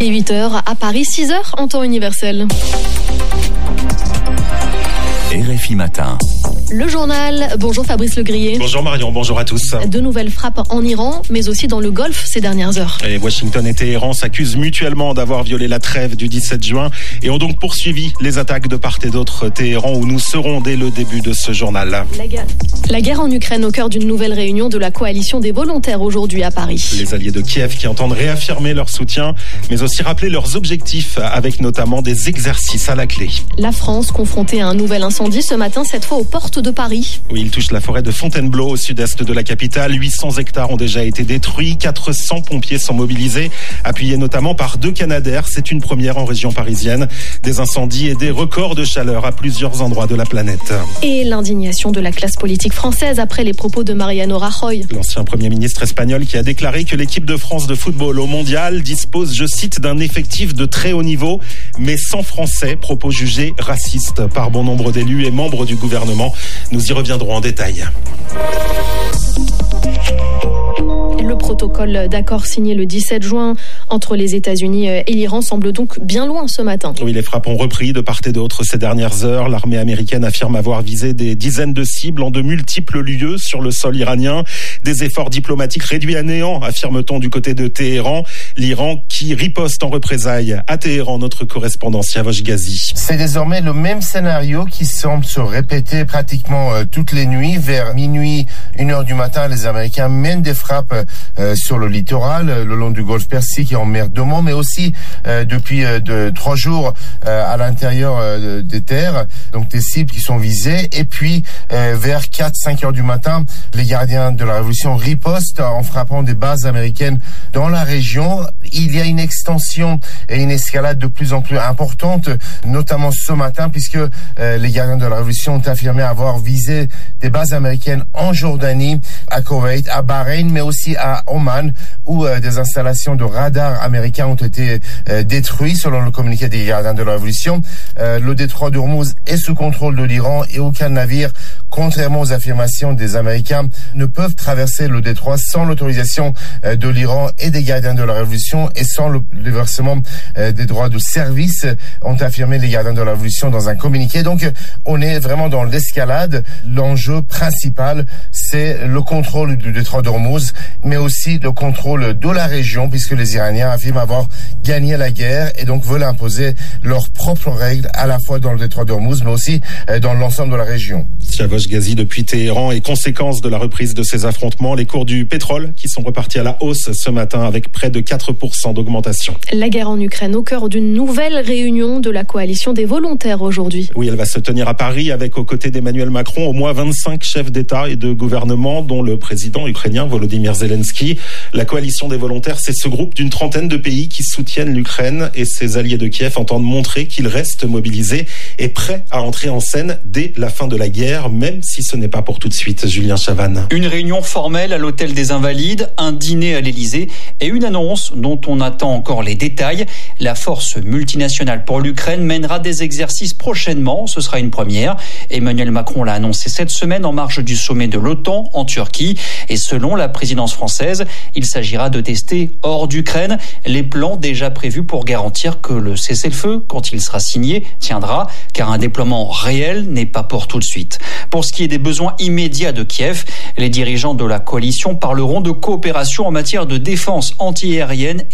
Et 8h à Paris, 6h en temps universel. RFI Matin. Le journal, bonjour Fabrice Legrier. Bonjour Marion, bonjour à tous. De nouvelles frappes en Iran, mais aussi dans le Golfe ces dernières heures. Et Washington et Téhéran s'accusent mutuellement d'avoir violé la trêve du 17 juin et ont donc poursuivi les attaques de part et d'autre. Téhéran, où nous serons dès le début de ce journal. La guerre en Ukraine au cœur d'une nouvelle réunion de la coalition des volontaires aujourd'hui à Paris. Les alliés de Kiev qui entendent réaffirmer leur soutien, mais aussi rappeler leurs objectifs, avec notamment des exercices à la clé. La France confrontée à un nouvel incendie ce matin, cette fois aux portes de Paris. Oui, il touche la forêt de Fontainebleau au sud-est de la capitale. 800 hectares ont déjà été détruits. 400 pompiers sont mobilisés, appuyés notamment par 2 Canadair. C'est une première en région parisienne. Des incendies et des records de chaleur à plusieurs endroits de la planète. Et l'indignation de la classe politique française après les propos de Mariano Rajoy. L'ancien Premier ministre espagnol qui a déclaré que l'équipe de France de football au mondial dispose, je cite, d'un effectif de très haut niveau, mais sans Français, propos jugés racistes par bon nombre d'élus et membres du gouvernement. Nous y reviendrons en détail. Le protocole d'accord signé le 17 juin entre les États-Unis et l'Iran semble donc bien loin ce matin. Oui, les frappes ont repris de part et d'autre ces dernières heures. L'armée américaine affirme avoir visé des dizaines de cibles en de multiples lieux sur le sol iranien. Des efforts diplomatiques réduits à néant, affirme-t-on du côté de Téhéran. L'Iran qui riposte en représailles à Téhéran, notre correspondant Siavash Ghazi. C'est désormais le même scénario qui semble se répéter pratiquement toutes les nuits. Vers minuit, 1h du matin, les Américains mènent des frappes sur le littoral, le long du golfe Persique et en mer d'Oman, mais aussi depuis 3 jours à l'intérieur des terres, donc des cibles qui sont visées. Et puis vers 4-5 heures du matin, les gardiens de la révolution ripostent en frappant des bases américaines dans la région. Il y a une extension et une escalade de plus en plus importante, notamment ce matin, puisque les gardiens de la révolution ont affirmé avoir visé des bases américaines en Jordanie, à Koweït, à Bahreïn, mais aussi à Oman, où des installations de radars américains ont été détruites, selon le communiqué des gardiens de la révolution. Le détroit d'Ormuz est sous contrôle de l'Iran et aucun navire, contrairement aux affirmations des Américains, ne peuvent traverser le détroit sans l'autorisation de l'Iran et des gardiens de la révolution et sans le versement des droits de service, ont affirmé les gardiens de la révolution dans un communiqué. Donc on est vraiment dans l'escalade. L'enjeu principal, c'est le contrôle du détroit d'Ormuz, mais aussi le contrôle de la région, puisque les Iraniens affirment avoir gagné la guerre et donc veulent imposer leurs propres règles, à la fois dans le détroit d'Ormuz, mais aussi dans l'ensemble de la région. Siavash Ghazi depuis Téhéran, et conséquence de la reprise de ces affrontements, les cours du pétrole qui sont repartis à la hausse ce matin avec près de 4% d'augmentation. La guerre en Ukraine au cœur d'une nouvelle réunion de la coalition des volontaires aujourd'hui. Oui, elle va se tenir à Paris avec, aux côtés d'Emmanuel Macron, au moins 25 chefs d'État et de gouvernement, dont le président ukrainien Volodymyr Zelensky. La coalition des volontaires, c'est ce groupe d'une trentaine de pays qui soutiennent l'Ukraine, et ses alliés de Kiev entendent montrer qu'ils restent mobilisés et prêts à entrer en scène dès la fin de la guerre, même si ce n'est pas pour tout de suite. Julien Chavannes. Une réunion formelle à l'hôtel des Invalides, un dîner à l'Élysée et une annonce dont on attend encore les détails. La force multinationale pour l'Ukraine mènera des exercices prochainement. Ce sera une première. Emmanuel Macron l'a annoncé cette semaine en marge du sommet de l'OTAN en Turquie. Et selon la présidence française, il s'agira de tester hors d'Ukraine les plans déjà prévus pour garantir que le cessez-le-feu, quand il sera signé, tiendra, car un déploiement réel n'est pas pour tout de suite. Pour ce qui est des besoins immédiats de Kiev, les dirigeants de la coalition parleront de coopération en matière de défense antiaérienne